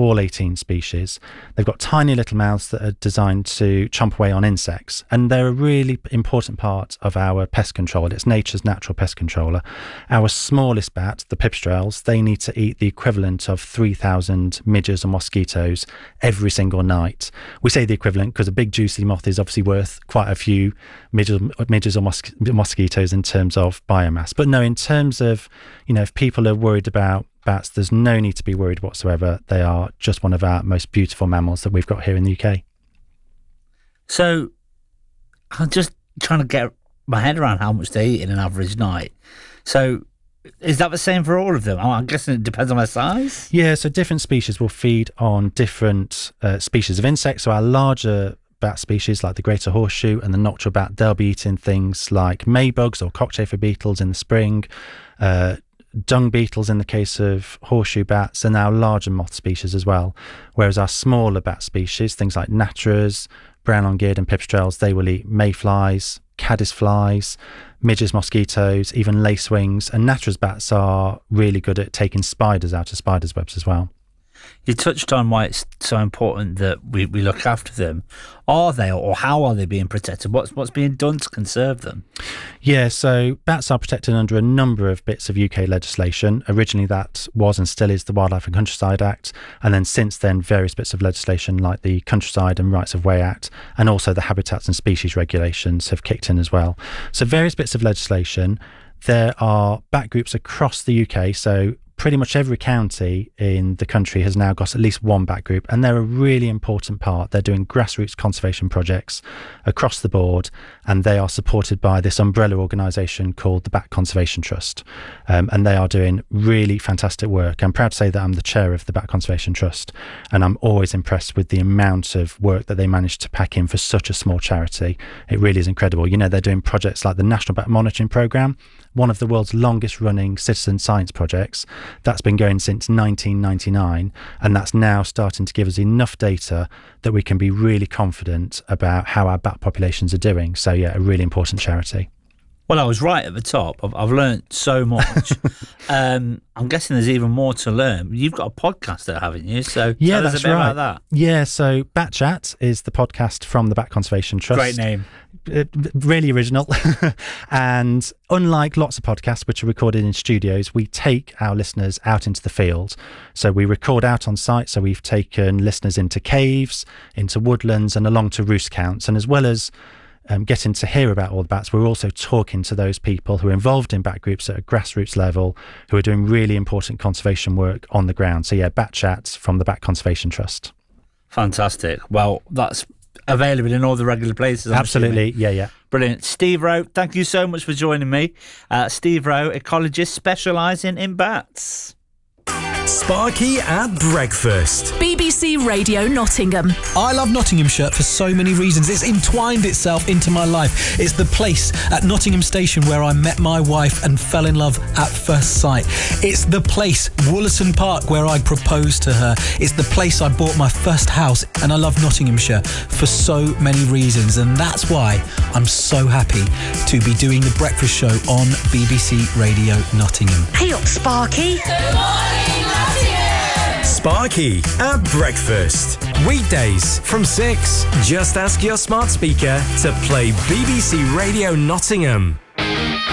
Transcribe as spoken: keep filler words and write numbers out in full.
all eighteen species. They've got tiny little mouths that are designed to chomp away on insects, and they're a really important part of our pest control. It's nature's natural pest controller. Our smallest bat, the pipistrelles, they need to eat the equivalent of three thousand midges or mosquitoes every single night. We say the equivalent because a big juicy moth is obviously worth quite a few midges, midges or mos- mosquitoes in terms of biomass. But no, in terms of, you know, if people are worried about bats, there's no need to be worried whatsoever. They are just one of our most beautiful mammals that we've got here in the U K. So I'm just trying to get my head around how much they eat in an average night. So is that the same for all of them? I'm guessing it depends on their size? Yeah, so different species will feed on different uh, species of insects. So our larger bat species like the greater horseshoe and the nocturnal bat, they'll be eating things like maybugs or cockchafer beetles in the spring, uh, dung beetles in the case of horseshoe bats, and our larger moth species as well. Whereas our smaller bat species, things like natterers, brown long-eared and pipistrelles, they will eat mayflies, caddisflies, midges, mosquitoes, even lacewings, and natterers bats are really good at taking spiders out of spiders' webs as well. You touched on why it's so important that we, we look after them. Are they, or how are they being protected? What's what's being done to conserve them? Yeah, so bats are protected under a number of bits of U K legislation. Originally that was and still is the Wildlife and Countryside Act, and then since then various bits of legislation like the Countryside and Rights of Way Act, and also the Habitats and Species Regulations have kicked in as well. So various bits of legislation. There are bat groups across the U K, so pretty much every county in the country has now got at least one bat group, and they're a really important part. They're doing grassroots conservation projects across the board, and they are supported by this umbrella organisation called the Bat Conservation Trust, um, and they are doing really fantastic work. I'm proud to say that I'm the chair of the Bat Conservation Trust, and I'm always impressed with the amount of work that they managed to pack in for such a small charity. It really is incredible. You know, they're doing projects like the National Bat Monitoring Programme, one of the world's longest running citizen science projects. That's been going since nineteen ninety-nine, and that's now starting to give us enough data that we can be really confident about how our bat populations are doing. So yeah, a really important charity. Well, I was right at the top. I've, I've learned so much. um, I'm guessing there's even more to learn. You've got a podcast there, haven't you? So yeah, tell that's us a bit right. about that. Yeah, so Bat Chat is the podcast from the Bat Conservation Trust. Great name. Uh, really original. And unlike lots of podcasts which are recorded in studios, we take our listeners out into the field. So we record out on site. So we've taken listeners into caves, into woodlands, and along to roost counts. And as well as um, getting to hear about all the bats, we're also talking to those people who are involved in bat groups at a grassroots level, who are doing really important conservation work on the ground. So yeah, Bat Chat from the Bat Conservation Trust. Fantastic. Well, that's available in all the regular places. I'm Absolutely, assuming. yeah, yeah. Brilliant. Steve Rowe, thank you so much for joining me. Uh, Steve Rowe, ecologist specialising in bats. Sparky at breakfast. B B C Radio Nottingham. I love Nottinghamshire for so many reasons. It's entwined itself into my life. It's the place at Nottingham Station where I met my wife and fell in love at first sight. It's the place, Woollerton Park, where I proposed to her. It's the place I bought my first house, and I love Nottinghamshire for so many reasons, and that's why I'm so happy to be doing the breakfast show on B B C Radio Nottingham. Hey up, Sparky. Good morning, Nottingham. Sparky at breakfast. Weekdays from six. Just ask your smart speaker to play B B C Radio Nottingham.